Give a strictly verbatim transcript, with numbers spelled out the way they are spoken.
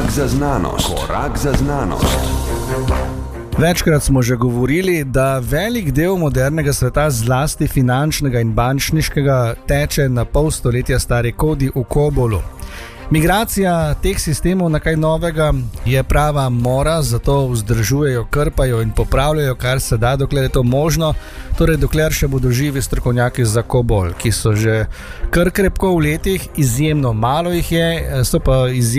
Korak za znanost. Korak za znanost. Večkrat smo že govorili, da velik del modernega sveta, zlasti finančnega in bančniškega, teče na pol stoletja stari kodi v Kobolu. Migracija teh sistemov na kaj novega je prava mora, zato vzdržujejo, krpajo in popravljajo, kar se da, dokler je to možno, torej dokler še bodo živi strokovnjaki za Kobol, ki so že kar krepko v letih, izjemno malo jih je, so pa izjemno